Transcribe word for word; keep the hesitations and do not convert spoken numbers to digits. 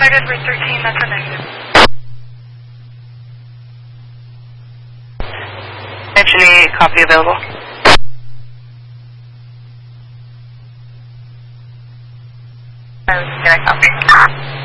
Target for thirteen, that's a negative. Mentioning copy available. Can I copy?